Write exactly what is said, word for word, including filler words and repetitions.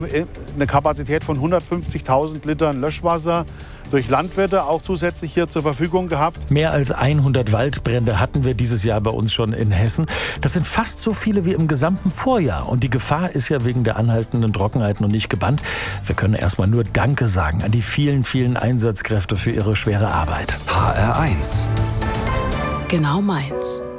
Eine Kapazität von hundertfünfzigtausend Litern Löschwasser durch Landwirte auch zusätzlich hier zur Verfügung gehabt. Mehr als hundert Waldbrände hatten wir dieses Jahr bei uns schon in Hessen. Das sind fast so viele wie im gesamten Vorjahr. Und die Gefahr ist ja wegen der anhaltenden Trockenheit noch nicht gebannt. Wir können erstmal nur Danke sagen an die vielen, vielen Einsatzkräfte für ihre schwere Arbeit. H R eins. Genau meins.